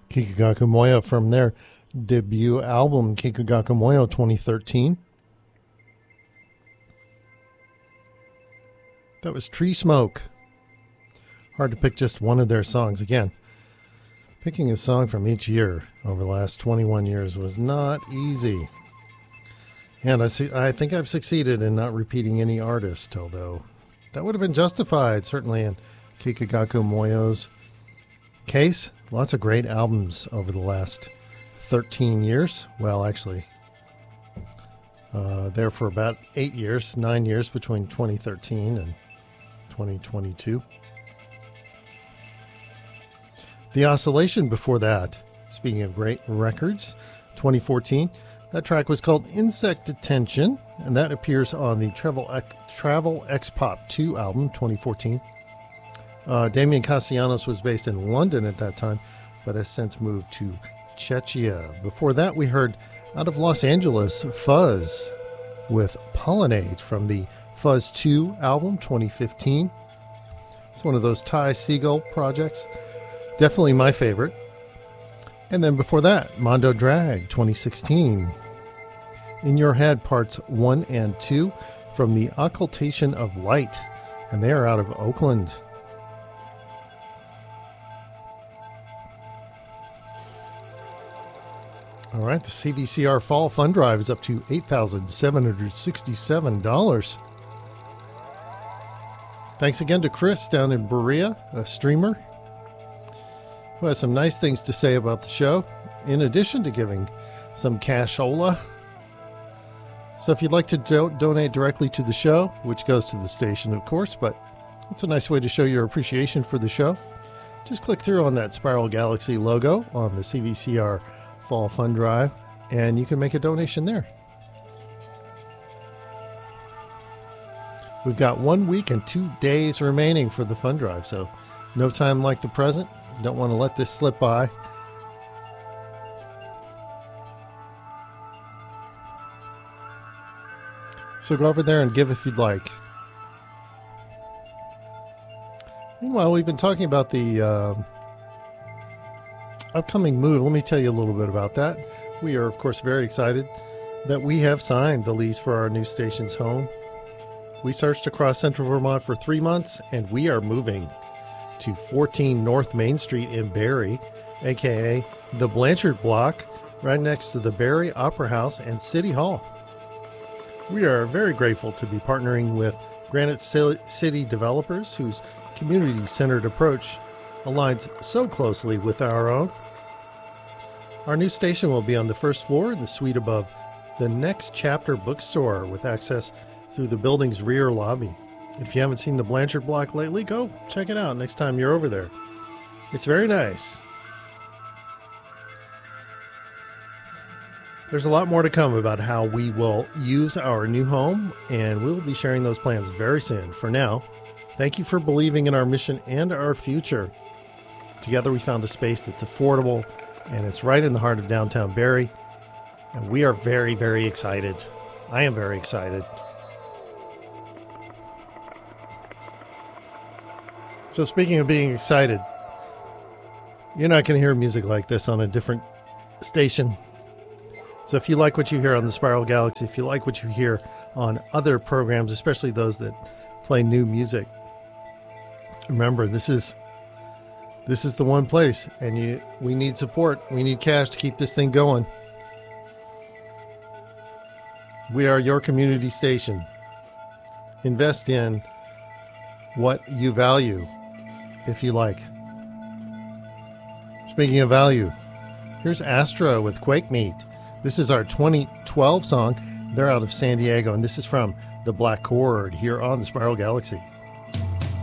Kikagaku Moyo from their debut album, Kikagaku Moyo 2013. That was Tree Smoke. Hard to pick just one of their songs. Again, picking a song from each year over the last 21 years was not easy. And I think I've succeeded in not repeating any artist, although that would have been justified, certainly in Kikagaku Moyo's case. Lots of great albums over the last 13 years. Well, actually, there for about 9 years between 2013 and 2022. The Oscillation before that, speaking of great records, 2014, that track was called Insect Detention, and that appears on the Travel X Pop 2 album, 2014. Damian Castellanos was based in London at that time, but has since moved to Czechia. Before that, we heard out of Los Angeles, Fuzz with Pollinate from the Fuzz 2 album, 2015. It's one of those Ty Segall projects. Definitely my favorite. And then before that, Mondo Drag, 2016. In Your Head, parts 1 and 2 from the Occultation of Light. And they are out of Oakland. All right, the CVCR Fall Fund Drive is up to $8,767. Thanks again to Chris down in Berea, a streamer, who has some nice things to say about the show, in addition to giving some cashola. So if you'd like to donate directly to the show, which goes to the station, of course, but it's a nice way to show your appreciation for the show, just click through on that Spiral Galaxy logo on the CVCR Fall Fund Drive, and you can make a donation there. We've got 1 week and 2 days remaining for the fund drive, so no time like the present. Don't want to let this slip by. So go over there and give if you'd like. Meanwhile, we've been talking about the upcoming move. Let me tell you a little bit about that. We are, of course, very excited that we have signed the lease for our new station's home. We searched across central Vermont for 3 months, and we are moving to 14 North Main Street in Barrie, aka the Blanchard Block, right next to the Barrie Opera House and City Hall. We are very grateful to be partnering with Granite City Developers, whose community-centered approach aligns so closely with our own. Our new station will be on the first floor in the suite above the Next Chapter bookstore, with access through the building's rear lobby. If you haven't seen the Blanchard Block lately, go check it out next time you're over there. It's very nice. There's a lot more to come about how we will use our new home, and we'll be sharing those plans very soon. For now, thank you for believing in our mission and our future. Together we found a space that's affordable, and it's right in the heart of downtown Barrie, and we are very, very excited. I am very excited. So speaking of being excited, you're not going to hear music like this on a different station. So if you like what you hear on the Spiral Galaxy, if you like what you hear on other programs, especially those that play new music, remember, this is the one place, and we need support. We need cash to keep this thing going. We are your community station. Invest in what you value, if you like. Speaking of value, here's Astra with Quake Meat. This is our 2012 song. They're out of San Diego, and this is from The Black Chord here on the Spiral Galaxy.